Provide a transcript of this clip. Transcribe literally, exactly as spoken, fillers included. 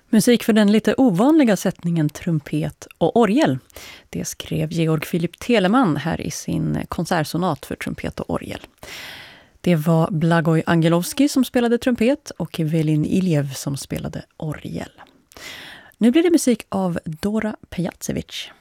Musik för den lite ovanliga sättningen trumpet och orgel. Det skrev Georg Philipp Telemann här i sin konsertsonat för trumpet och orgel. Det var Blagoj Angelovski som spelade trumpet och Velin Iljev som spelade orgel. Nu blir det musik av Dora Pejacevic.